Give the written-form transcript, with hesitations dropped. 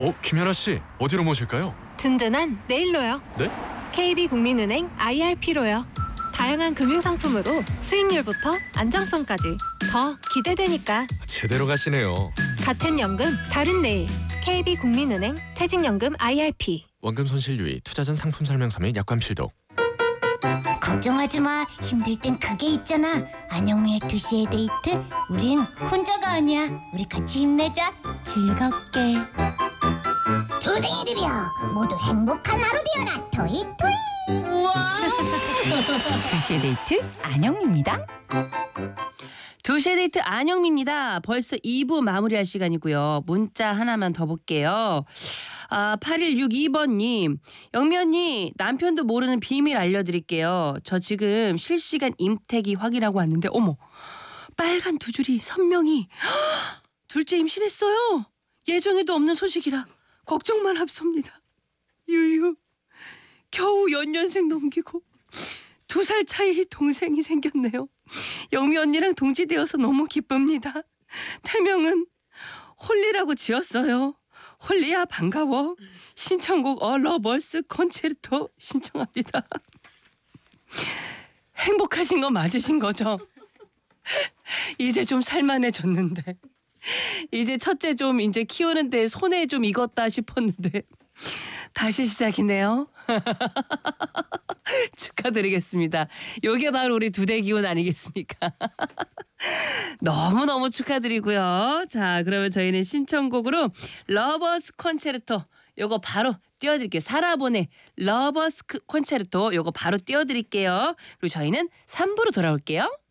김연아 씨, 어디로 모실까요? 든든한 내일로요. 네? KB국민은행 IRP로요. 다양한 금융상품으로 수익률부터 안정성까지 더 기대되니까. 제대로 가시네요. 같은 연금, 다른 내일. KB국민은행 퇴직연금 IRP. 원금 손실 유의, 투자 전 상품 설명서 및 약관 필독. 걱정하지 마. 힘들 땐 그게 있잖아. 안영미의 2시의 데이트. 우린 혼자가 아니야. 우리 같이 힘내자. 즐겁게. 두둥이들이여, 모두 행복한 하루 되어라. 토이 토이. 우와. 2시의 데이트 안영미입니다. 2시의 데이트 안영미입니다. 벌써 2부 마무리할 시간이고요. 문자 하나만 더 볼게요. 8162번님, 영미 언니, 남편도 모르는 비밀 알려드릴게요. 저 지금 실시간 임태기 확인하고 왔는데 어머, 빨간 두 줄이 선명히 둘째 임신했어요. 예정에도 없는 소식이라 걱정만 앞섭니다. 유유, 겨우 연년생 넘기고 2살 차이 동생이 생겼네요. 영미 언니랑 동지되어서 너무 기쁩니다. 태명은 홀리라고 지었어요. 홀리야 반가워. 신청곡 러버스 콘체르토 신청합니다. 행복하신 거 맞으신 거죠? 이제 좀 살만해졌는데, 이제 첫째 좀 이제 키우는데 손에 좀 익었다 싶었는데 다시 시작이네요. 축하드리겠습니다. 요게 바로 우리 두대 기운 아니겠습니까? 너무너무 축하드리고요. 자, 그러면 저희는 신청곡으로 러버스 콘체르토 요거 바로 띄워드릴게요. 살아보네 러버스 콘체르토 요거 바로 띄워드릴게요. 그리고 저희는 3부로 돌아올게요.